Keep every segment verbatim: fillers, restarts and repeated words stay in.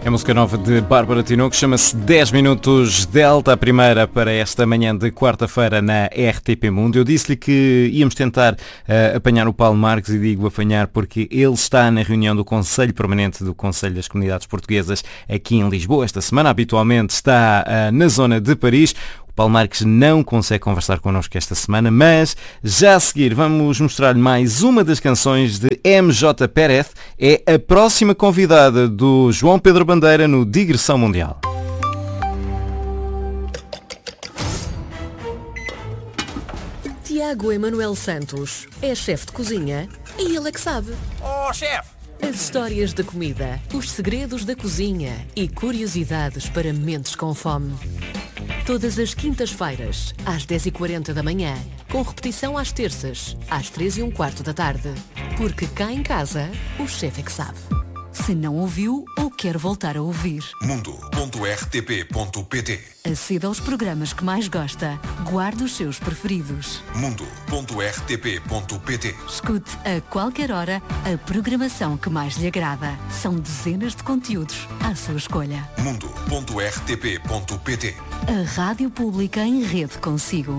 É a música nova de Bárbara Tinoco, chama-se dez minutos Delta, a primeira para esta manhã de quarta-feira na R T P Mundo. Eu disse-lhe que íamos tentar uh, apanhar o Paulo Marques e digo apanhar porque ele está na reunião do Conselho Permanente do Conselho das Comunidades Portuguesas aqui em Lisboa esta semana. Habitualmente está uh, na zona de Paris. Paulo Marques não consegue conversar connosco esta semana, mas já a seguir vamos mostrar-lhe mais uma das canções de M J Pérez. É a próxima convidada do João Pedro Bandeira no Digressão Mundial. Tiago Emanuel Santos é chefe de cozinha e ele é que sabe. Oh, chefe! As histórias da comida, os segredos da cozinha e curiosidades para mentes com fome. Todas as quintas-feiras, às dez e quarenta da manhã, com repetição às terças, às três e um quarto da tarde. Porque cá em casa, o chefe é que sabe. Se não ouviu ou quer voltar a ouvir, mundo ponto r t p ponto p t. aceda aos programas que mais gosta, guarde os seus preferidos. mundo ponto r t p ponto p t. Escute a qualquer hora a programação que mais lhe agrada. São dezenas de conteúdos à sua escolha. mundo ponto r t p ponto p t. A rádio pública em rede consigo.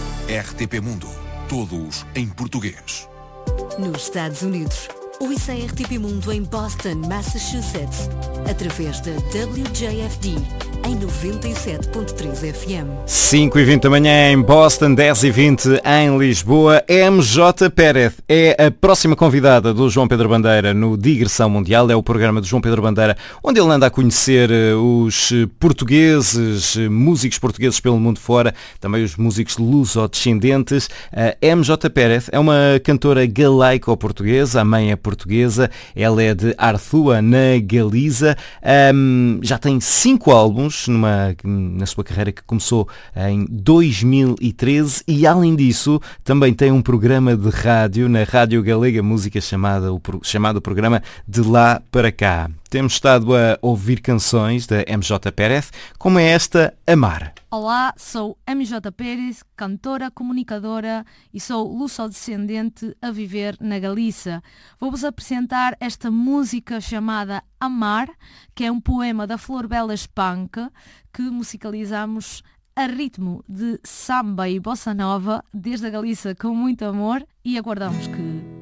R T P Mundo. Todos em português. Nos Estados Unidos, ouça a R T P Mundo em Boston, Massachusetts, através da W J F D em noventa e sete ponto três F M. cinco e vinte da manhã em Boston, dez e vinte em Lisboa. M J Pérez é a próxima convidada do João Pedro Bandeira no Digressão Mundial. É o programa do João Pedro Bandeira, onde ele anda a conhecer os portugueses, músicos portugueses pelo mundo fora, também os músicos luso-descendentes. A M J Pérez é uma cantora galaico-portuguesa, a mãe é portuguesa, ela é de Arthua, na Galiza. Um, já tem cinco álbuns Numa, na sua carreira que começou em dois mil e treze e além disso também tem um programa de rádio na Rádio Galega Música chamado, chamado programa De Lá para Cá. Temos estado a ouvir canções da M J Pérez, como é esta, Amar. Olá, sou M J Pérez, cantora, comunicadora e sou luso-descendente a viver na Galiza. Vou-vos apresentar esta música chamada Amar, que é um poema da Flor Bela Espanca, que musicalizamos a ritmo de samba e bossa nova desde a Galiza com muito amor e aguardamos que